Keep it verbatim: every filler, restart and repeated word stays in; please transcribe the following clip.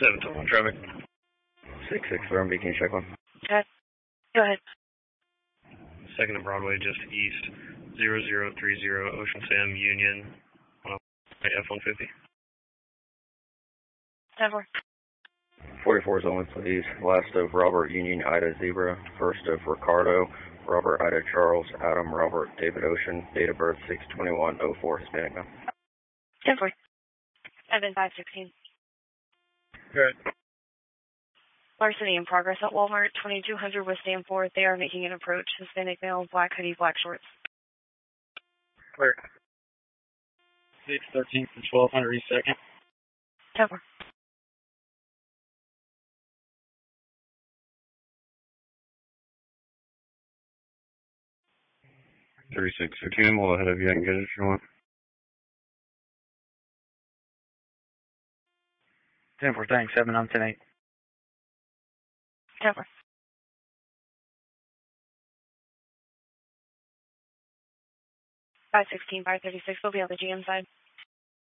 seven to one traffic. six six, Burn Beacon, check one. Okay. Go ahead. Second and Broadway, just east, zero zero three zero, Ocean Sam Union, on F one fifty. ten four. forty-fours only, please. Last of Robert Union Ida Zebra. First of Ricardo, Robert Ida Charles, Adam Robert David Ocean. Date of birth six twenty-one oh four, Hispanic male. ten four. Evan five sixteen. Good. Larceny in progress at Walmart, twenty-two hundred West Danforth. They are making an approach. Hispanic male, black hoodie, black shorts. Clear. six thirteen for twelve hundred East second. ten four. thirty-six fifteen, we'll ahead of you and get it if you want. ten four, thanks. seven on ten eight. ten four. five sixteen, five thirty-six. We'll be on the G M side.